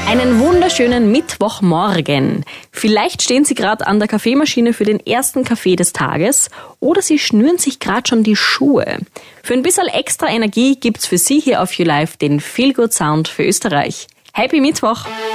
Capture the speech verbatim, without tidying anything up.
Einen wunderschönen Mittwochmorgen. Vielleicht stehen Sie gerade an der Kaffeemaschine für den ersten Kaffee des Tages oder Sie schnüren sich gerade schon die Schuhe. Für ein bisschen extra Energie gibt's für Sie hier auf YouLife den Feel Good Sound für Österreich. Happy Mittwoch!